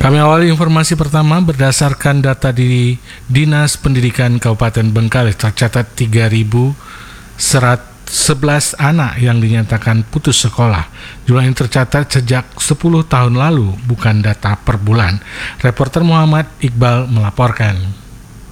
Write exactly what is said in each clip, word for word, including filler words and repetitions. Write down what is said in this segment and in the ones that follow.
Kami awali informasi pertama berdasarkan data di Dinas Pendidikan Kabupaten Bengkalis tercatat tiga ribu sebelas anak yang dinyatakan putus sekolah. Jumlah ini tercatat sejak sepuluh tahun lalu, bukan data per bulan. Reporter Muhammad Iqbal melaporkan.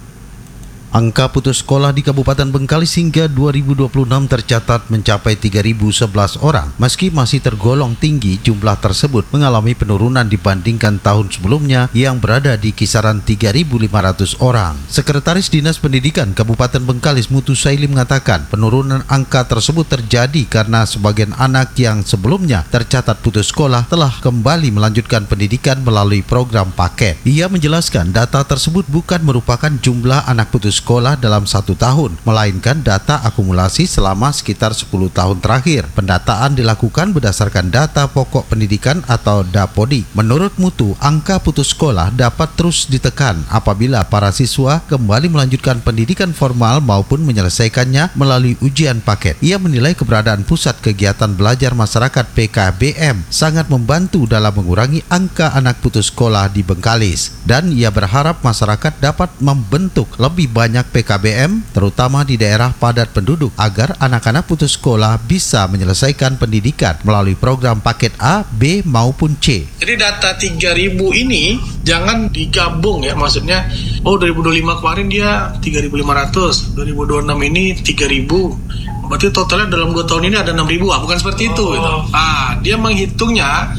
Angka putus sekolah di Kabupaten Bengkalis hingga dua ribu dua puluh enam tercatat mencapai tiga ribu sebelas orang. Meski masih tergolong tinggi, jumlah tersebut mengalami penurunan dibandingkan tahun sebelumnya yang berada di kisaran tiga ribu lima ratus orang. Sekretaris Dinas Pendidikan Kabupaten Bengkalis Mutu Saili mengatakan penurunan angka tersebut terjadi karena sebagian anak yang sebelumnya tercatat putus sekolah telah kembali melanjutkan pendidikan melalui program paket. Ia menjelaskan data tersebut bukan merupakan jumlah anak putus sekolah dalam satu tahun, melainkan data akumulasi selama sekitar sepuluh tahun terakhir. Pendataan dilakukan berdasarkan data pokok pendidikan atau Dapodi. Menurut Mutu, angka putus sekolah dapat terus ditekan apabila para siswa kembali melanjutkan pendidikan formal maupun menyelesaikannya melalui ujian paket. Ia menilai keberadaan Pusat Kegiatan Belajar Masyarakat P K B M sangat membantu dalam mengurangi angka anak putus sekolah di Bengkalis, dan ia berharap masyarakat dapat membentuk lebih banyak banyak P K B M, terutama di daerah padat penduduk, agar anak-anak putus sekolah bisa menyelesaikan pendidikan melalui program paket A, B, maupun C. Jadi data tiga ribu ini jangan digabung ya, maksudnya oh dua ribu dua puluh lima kemarin dia tiga ribu lima ratus, dua ribu dua puluh enam ini tiga ribu, berarti totalnya dalam dua tahun ini ada enam ribu, ah, bukan seperti itu. Oh. Gitu. Ah, dia menghitungnya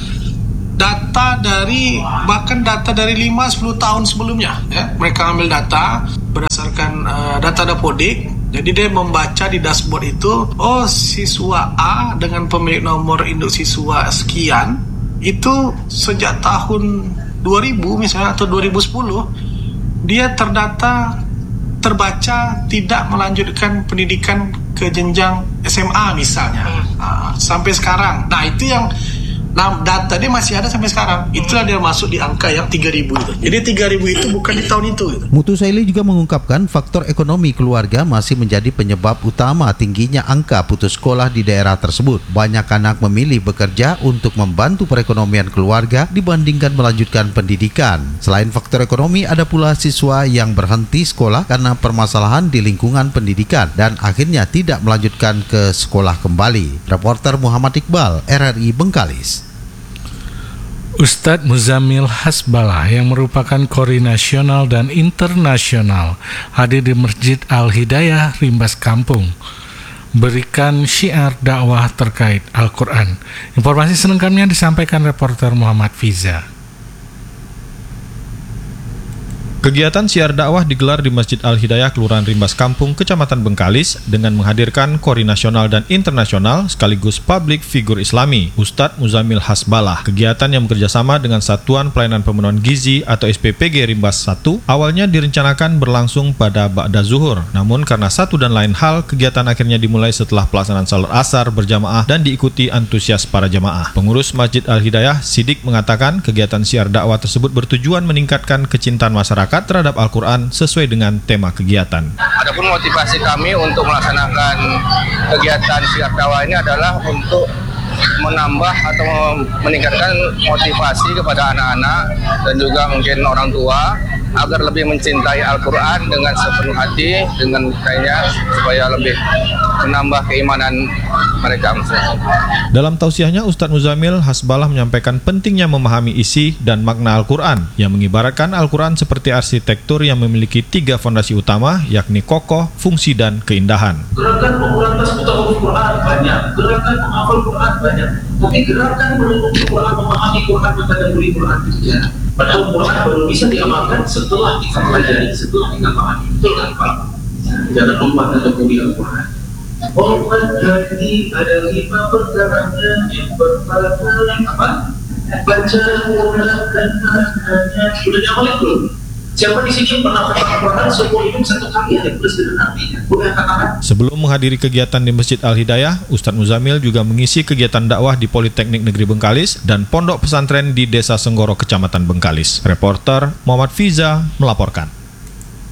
data dari bahkan data dari lima sampai sepuluh tahun sebelumnya ya. Mereka ambil data berdasarkan uh, data Dapodik. Jadi dia membaca di dashboard itu, oh siswa A dengan pemilik nomor induk siswa sekian itu sejak tahun dua ribu misalnya atau dua ribu sepuluh dia terdata terbaca tidak melanjutkan pendidikan ke jenjang S M A misalnya. Uh, sampai sekarang. Nah, itu yang Nah, data dia masih ada sampai sekarang. Itulah dia masuk di angka yang tiga ribu itu. Jadi tiga ribu itu bukan di tahun itu gitu. Mutu Saili juga mengungkapkan faktor ekonomi keluarga masih menjadi penyebab utama tingginya angka putus sekolah di daerah tersebut. Banyak anak memilih bekerja untuk membantu perekonomian keluarga dibandingkan melanjutkan pendidikan. Selain faktor ekonomi, ada pula siswa yang berhenti sekolah karena permasalahan di lingkungan pendidikan dan akhirnya tidak melanjutkan ke sekolah kembali. Reporter Muhammad Iqbal, R R I Bengkalis. Ustadz Muzamil Hasbalah yang merupakan Qori nasional dan internasional hadir di Masjid Al-Hidayah Rimbas Kampung berikan syiar dakwah terkait Al-Quran. Informasi selengkapnya disampaikan reporter Muhammad Fiza. Kegiatan syiar dakwah digelar di Masjid Al-Hidayah Kelurahan Rimbas Kampung, Kecamatan Bengkalis dengan menghadirkan Qori nasional dan internasional sekaligus publik figur Islami, Ustadz Muzamil Hasbalah. Kegiatan yang bekerjasama dengan Satuan Pelayanan Pemenuhan Gizi atau S P P G Rimbas satu awalnya direncanakan berlangsung pada ba'da zuhur. Namun karena satu dan lain hal, kegiatan akhirnya dimulai setelah pelaksanaan salat asar berjamaah dan diikuti antusias para jamaah. Pengurus Masjid Al-Hidayah, Sidik, mengatakan kegiatan syiar dakwah tersebut bertujuan meningkatkan kecintaan masyarakat terhadap Al-Quran sesuai dengan tema kegiatan. Adapun motivasi kami untuk melaksanakan kegiatan syiar dakwah ini adalah untuk menambah atau meningkatkan motivasi kepada anak-anak dan juga mungkin orang tua agar lebih mencintai Al-Quran dengan sepenuh hati, dengan kayaknya supaya lebih menambah keimanan mereka. Dalam tausiahnya, Ustadz Muzamil Hasbalah menyampaikan pentingnya memahami isi dan makna Al-Quran yang mengibaratkan Al-Quran seperti arsitektur yang memiliki tiga fondasi utama, yakni kokoh, fungsi, dan keindahan. Gerakan mengulang tasbih Al-Quran banyak, gerakan menghafal Quran banyak, tapi gerakan menuntut Quran, memahami Quran, mentadabburi Quran ya. Padahal Quran baru bisa diamalkan setelah kita pelajari, setelah kita pahami. Betul kan Pak? Jangan lupa tadabburi Al-Quran. Orang jadi ada lima perkaranya. Yang pertama apa? Baca menggunakan maknanya. Sudah diamalkan belum? Siapa di sini pernah kata Al-Quran seumur hidup satu kali ada plus dengan artinya? Bukan katakan. Sebelum menghadiri kegiatan di Masjid Al-Hidayah, Ustadz Muzamil juga mengisi kegiatan dakwah di Politeknik Negeri Bengkalis dan Pondok Pesantren di Desa Senggoro, Kecamatan Bengkalis. Reporter Muhammad Fiza melaporkan.